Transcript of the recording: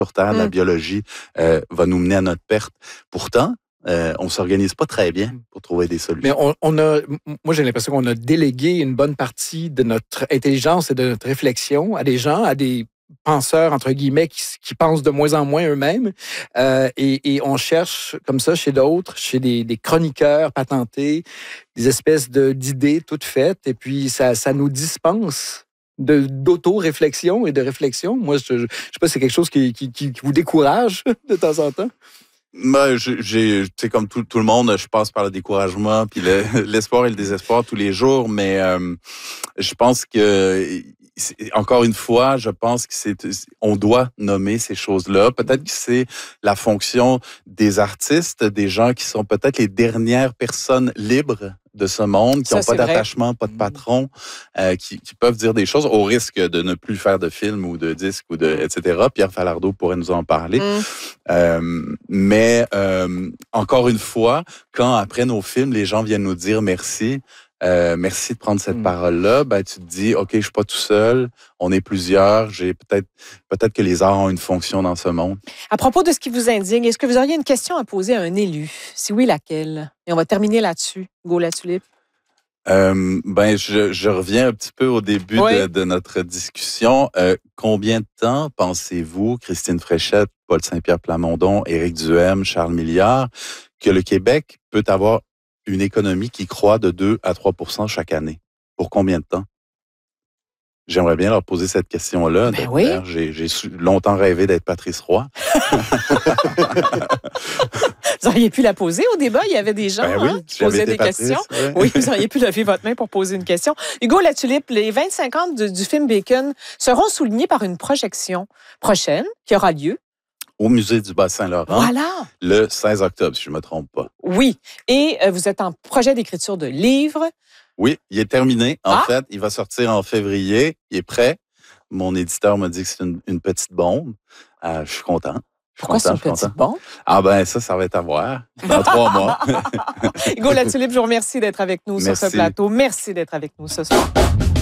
sur Terre, la biologie va nous mener à notre perte. Pourtant, on s'organise pas très bien pour trouver des solutions. Mais moi j'ai l'impression qu'on a délégué une bonne partie de notre intelligence et de notre réflexion à des gens, à des penseurs, entre guillemets, qui pensent de moins en moins eux-mêmes. Et on cherche comme ça chez d'autres, chez des chroniqueurs patentés, des espèces d'idées toutes faites. Et puis, ça nous dispense d'auto-réflexion et de réflexion. Moi, je ne sais pas si c'est quelque chose qui vous décourage de temps en temps. Ben, tu sais, comme tout le monde, je passe par le découragement puis l'espoir et le désespoir tous les jours, mais je pense que encore une fois, je pense que on doit nommer ces choses-là. Peut-être que c'est la fonction des artistes, des gens qui sont peut-être les dernières personnes libres de ce monde, qui n'ont pas d'attachement, pas de patron, qui peuvent dire des choses au risque de ne plus faire de films ou de disques ou etc. Pierre Falardeau pourrait nous en parler. Mais encore une fois, quand après nos films, les gens viennent nous dire merci. Merci de prendre cette parole-là. Ben, tu te dis, OK, je suis pas tout seul. On est plusieurs. J'ai peut-être que les arts ont une fonction dans ce monde. À propos de ce qui vous indigne, est-ce que vous auriez une question à poser à un élu? Si oui, laquelle? Et on va terminer là-dessus. Hugo Latulippe. Ben, je reviens un petit peu au début de notre discussion. Combien de temps pensez-vous, Christine Fréchette, Paul Saint-Pierre Plamondon, Éric Duhem, Charles Milliard, que le Québec peut avoir une économie qui croît de 2 à 3 % chaque année? Pour combien de temps? J'aimerais bien leur poser cette question-là. Ben oui. J'ai longtemps rêvé d'être Patrice Roy. Vous auriez pu la poser au débat. Il y avait des gens qui posaient des questions. Oui, vous auriez pu lever votre main pour poser une question. Hugo Latulippe, les 25 ans du film Bacon seront soulignés par une projection prochaine qui aura lieu au Musée du Bas-Saint-Laurent, le 16 octobre, si je ne me trompe pas. Oui, et vous êtes en projet d'écriture de livre. Oui, il est terminé. En fait, il va sortir en février. Il est prêt. Mon éditeur m'a dit que c'est une petite bombe. Je suis content. Pourquoi c'est une petite bombe? Ah ben ça va être à voir dans 3 mois. Hugo Latulippe, je vous remercie d'être avec nous sur ce plateau. Merci d'être avec nous ce soir.